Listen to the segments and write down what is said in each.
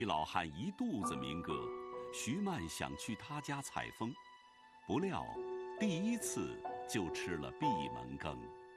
老汉一肚子民歌，徐曼想去他家采风，不料第一次就吃了闭门羹。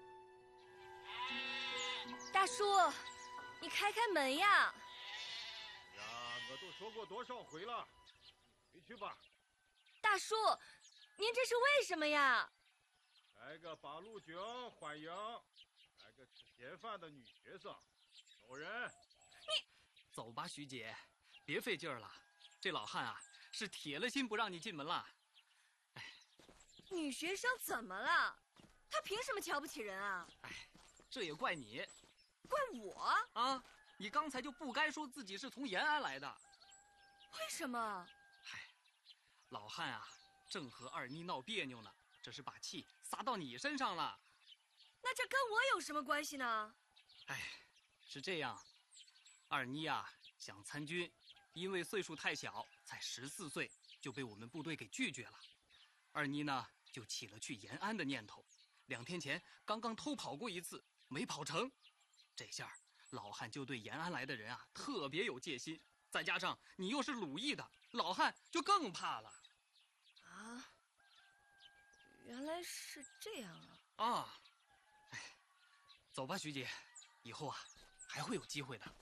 大叔，你开开门呀！ 呀，我都说过多少回了，回去吧。 大叔，您这是为什么呀？ 来个八路军欢迎，来个吃闲饭的女学生，走人。 走吧，徐姐，别费劲儿了。这老汉啊，是铁了心不让你进门了。哎， 女学生怎么了？她凭什么瞧不起人啊？ 哎，这也怪你。 怪我啊！你刚才就不该说自己是从延安来的。 为什么？ 嗨，老汉啊，正和二妮闹别扭呢，这是把气撒到你身上了。 那这跟我有什么关系呢？ 哎，是这样，二妮啊想参军，因为岁数太小，才14岁就被我们部队给拒绝了。二妮呢就起了去延安的念头，2天前刚刚偷跑过一次，没跑成。这下老汉就对延安来的人啊特别有戒心，再加上你又是鲁艺的，老汉就更怕了。 啊，原来是这样啊！ 啊，哎，走吧，徐姐，以后啊还会有机会的。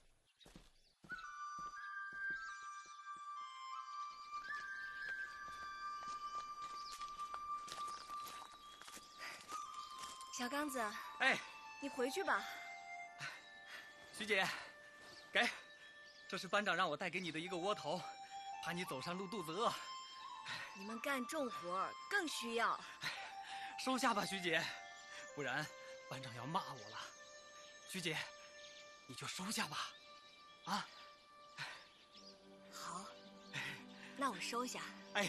小刚子， 哎， 你回去吧。 徐姐，给，这是班长让我带给你的一个窝头，怕你走山路肚子饿。 你们干重活更需要。 收下吧，徐姐，不然班长要骂我了。徐姐，你就收下吧，啊。 好，那我收下。 哎，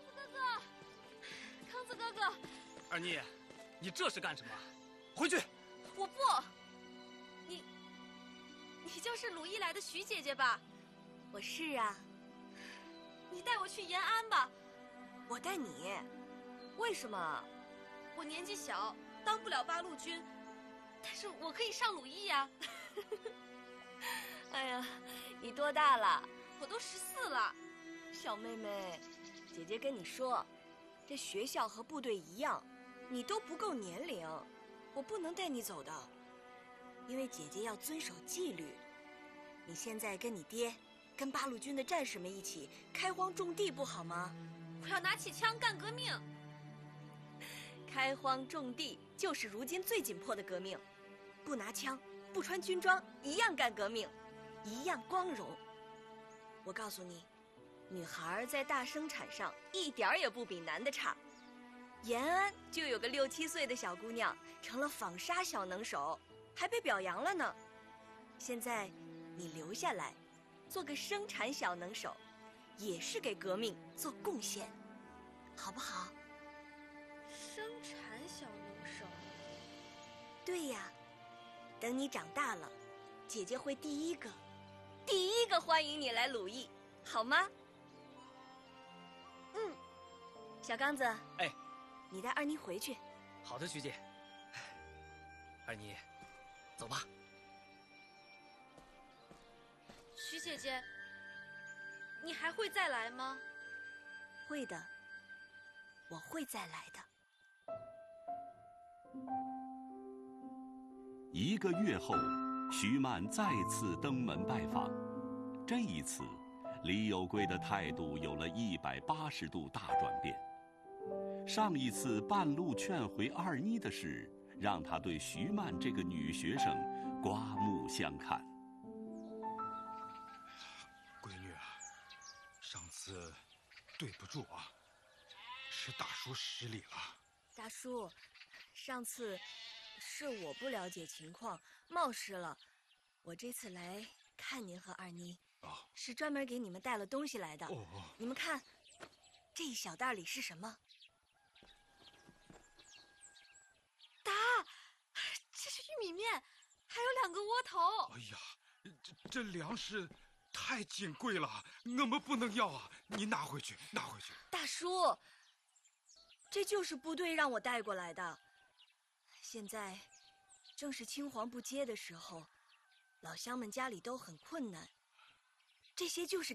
康子哥哥， 二妮，你这是干什么？回去！ 我不。你就是鲁艺来的徐姐姐吧？我是啊。你带我去延安吧。我带你？为什么？我年纪小，当不了八路军，但是我可以上鲁艺呀。哎呀，你多大了？我都14了。小妹妹，姐姐跟你说，这学校和部队一样，你都不够年龄，我不能带你走的。因为姐姐要遵守纪律，你现在跟你爹、跟八路军的战士们一起开荒种地，不好吗？我要拿起枪干革命。开荒种地就是如今最紧迫的革命，不拿枪、不穿军装，一样干革命，一样光荣。我告诉你，女孩在大生产上一点儿也不比男的差。延安就有个6、7岁的小姑娘成了纺纱小能手，还被表扬了呢。现在你留下来，做个生产小能手，也是给革命做贡献，好不好？生产小能手。对呀，等你长大了，姐姐会第一个欢迎你来鲁艺，好吗？小刚子， 哎， 你带二妮回去。 好的，徐姐。二妮，走吧。 徐姐姐，你还会再来吗？会的，我会再来的。 1个月后，徐曼再次登门拜访。这一次，李有贵的态度有了180度大转变。上一次半路劝回二妮的事，让他对徐曼这个女学生刮目相看。 闺女啊，上次对不住啊，是大叔失礼了。 大叔，上次是我不了解情况，冒失了。我这次来看您和二妮，是专门给你们带了东西来的。你们看，这一小袋里是什么？这是玉米面，还有2个窝头。 哎呀，这粮食太金贵了，我们不能要啊！你拿回去，拿回去。 大叔，这就是部队让我带过来的。现在正是青黄不接的时候，老乡们家里都很困难。 这些就是